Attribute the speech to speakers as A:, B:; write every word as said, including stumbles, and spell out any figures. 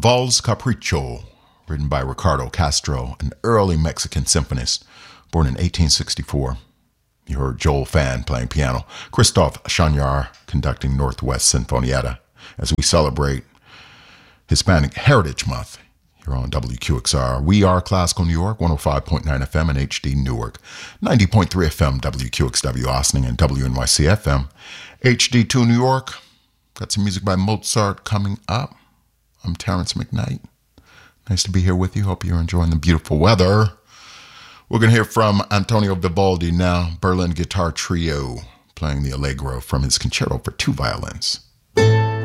A: Vals Capricho, written by Ricardo Castro, an early Mexican symphonist, born in eighteen sixty-four. You heard Joel Fan playing piano, Christophe Chagnard conducting Northwest Sinfonietta, as we celebrate Hispanic Heritage Month here on W Q X R. We are Classical New York, one oh five point nine F M and H D Newark, ninety point three F M W Q X W Ossining, and W N Y C F M, H D two New York. Got some music by Mozart coming up. I'm Terrence McKnight. Nice to be here with you. Hope you're enjoying the beautiful weather. We're going to hear from Antonio Vivaldi now, Berlin Guitar Trio, playing the Allegro from his Concerto for Two Violins.